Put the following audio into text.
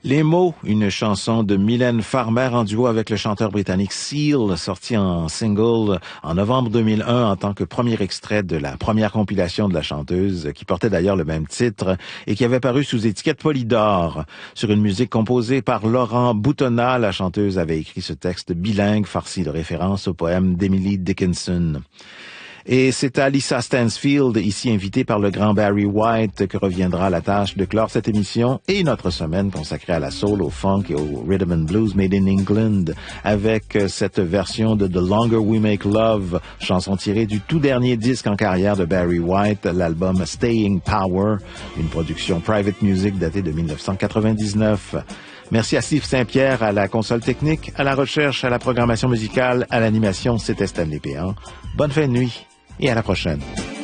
Les mots, une chanson de Mylène Farmer en duo avec le chanteur britannique Seal, sorti en single en novembre 2001 en tant que premier extrait de la première compilation de la chanteuse, qui portait d'ailleurs le même titre et qui avait paru sous étiquette Polydor. Sur une musique composée par Laurent Boutonnat, la chanteuse avait écrit ce texte bilingue farci de références au poème d'Emily Dickinson. Et c'est à Lisa Stansfield, ici invitée par le grand Barry White, que reviendra la tâche de clore cette émission et notre semaine consacrée à la soul, au funk et au rhythm and blues made in England, avec cette version de The Longer We Make Love, chanson tirée du tout dernier disque en carrière de Barry White, l'album Staying Power, une production private music datée de 1999. Merci à Steve Saint-Pierre à la console technique, à la recherche, à la programmation musicale, à l'animation, c'était Stanley Péan. Bonne fin de nuit et à la prochaine.